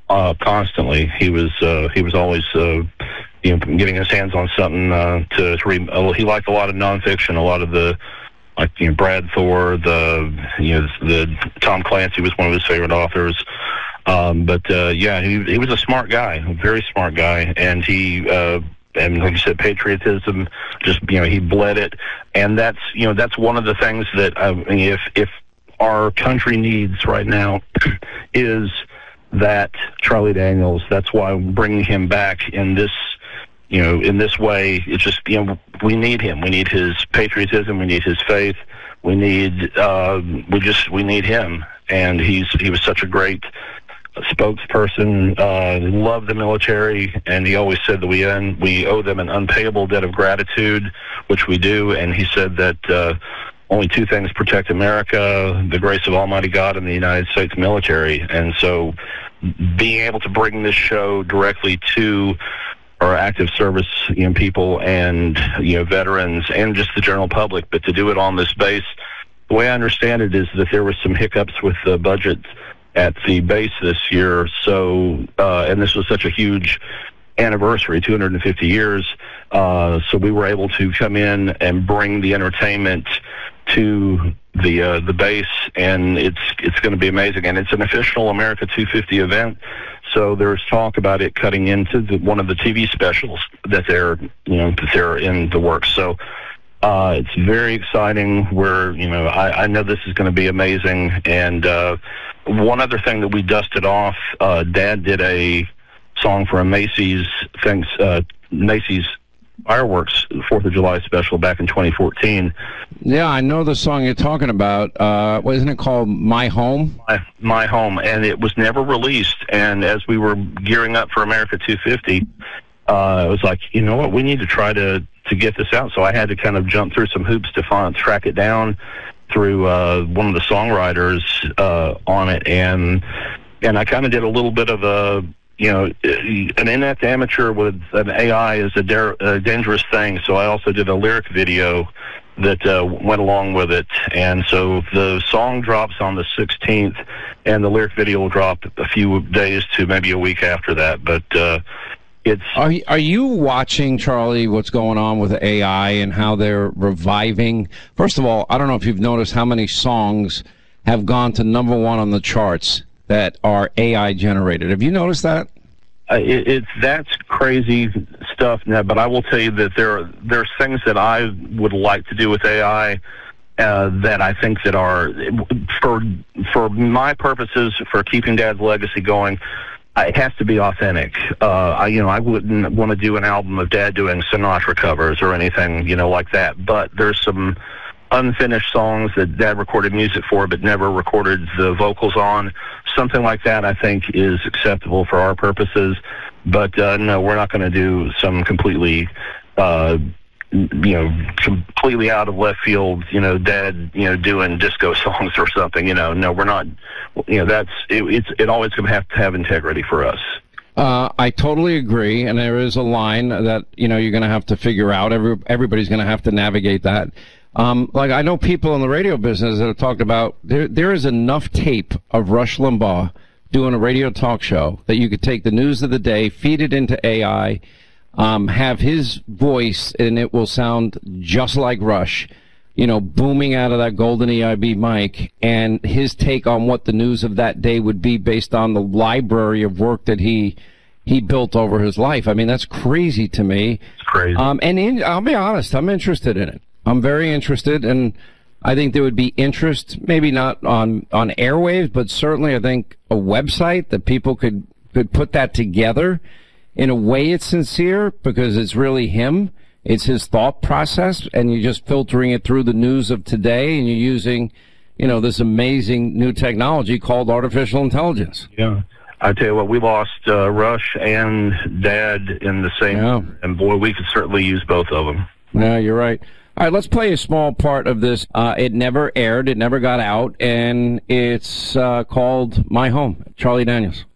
constantly. He was always getting his hands on something to read. He liked a lot of nonfiction, a lot of the Brad Thor, the Tom Clancy was one of his favorite authors. He was a smart guy, a very smart guy, and he and like you said, patriotism, just he bled it, and that's one of the things that if our country needs right now is that Charlie Daniels. That's why bringing him back in this way, it's just we need him. We need his patriotism. We need his faith. We need him, and he was such a great spokesperson. Loved the military, and he always said that we owe them an unpayable debt of gratitude, which we do. And he said that only two things protect America: the grace of Almighty God and the United States military. And so, being able to bring this show directly to our active service people and veterans and just the general public, but to do it on this base, the way I understand it is that there were some hiccups with the budget at the base this year. So, and this was such a huge anniversary, 250 years. So we were able to come in and bring the entertainment to the base, and it's going to be amazing. And it's an official America 250 event. So there's talk about it cutting into one of the TV specials that they're in the works. So it's very exciting. I know this is going to be amazing. And one other thing that we dusted off, Dad did a song for a Macy's fireworks 4th of July special back in 2014. Yeah, I know the song you're talking about. Wasn't it called My Home? My Home, and it was never released. And as we were gearing up for America 250, it was like, you know what, we need to try to get this out. So I had to kind of jump through some hoops to track it down through one of the songwriters on it, and I kind of did a little bit of an inept amateur with an AI is a dangerous thing. So I also did a lyric video that went along with it. And so the song drops on the 16th, and the lyric video will drop a few days to maybe a week after that. But it's... Are you watching, Charlie, what's going on with AI and how they're reviving? First of all, I don't know if you've noticed how many songs have gone to #1 on the charts that are AI generated. Have you noticed that? That's crazy stuff now, but I will tell you that there's things that I would like to do with AI that I think that are for my purposes, for keeping Dad's legacy going. It has to be authentic. I wouldn't want to do an album of Dad doing Sinatra covers or anything, like that. But there's some unfinished songs that Dad recorded music for but never recorded the vocals on. Something like that I think is acceptable for our purposes. But no, we're not going to do some completely completely out of left field, Dad, doing disco songs or something. No, we're not. It's always going to have integrity for us. I totally agree, and there is a line that you're going to have to figure out. Everybody's going to have to navigate that. Like I know people in the radio business that have talked about there is enough tape of Rush Limbaugh doing a radio talk show that you could take the news of the day, feed it into AI, have his voice, and it will sound just like Rush, booming out of that golden EIB mic, and his take on what the news of that day would be based on the library of work that he built over his life. I mean, that's crazy to me. It's crazy. I'll be honest, I'm interested in it. I'm very interested, and I think there would be interest, maybe not on airwaves, but certainly I think a website that people could put that together. In a way, it's sincere because it's really him. It's his thought process, and you're just filtering it through the news of today, and you're using, this amazing new technology called artificial intelligence. Yeah. I tell you what, we lost Rush and Dad in the same, and boy, we could certainly use both of them. Yeah, you're right. All right, let's play a small part of this. It never aired, it never got out, and it's called My Home, Charlie Daniels.